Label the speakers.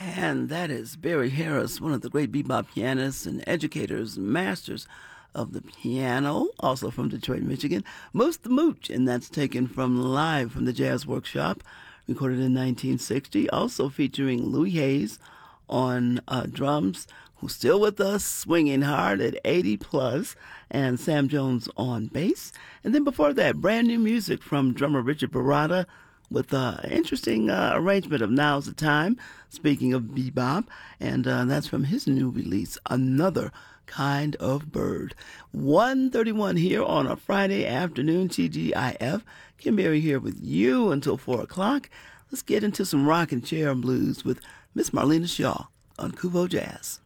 Speaker 1: And that is Barry Harris, one of the great bebop pianists and educators, masters of the piano, also from Detroit, Michigan. Moose the Mooch, and that's taken from live from the Jazz Workshop, recorded in 1960, also featuring Louis Hayes on drums, who's still with us, swinging hard at 80 plus, and Sam Jones on bass. And then before that, brand new music from drummer Richard Barada, with an interesting arrangement of Now's the Time, speaking of bebop, and that's from his new release, Another Kind of Bird. 1:31 here on a Friday afternoon, TGIF. Kim Berry here with you until 4 o'clock. Let's get into some rockin' chair blues with Miss Marlena Shaw on Kuvo Jazz.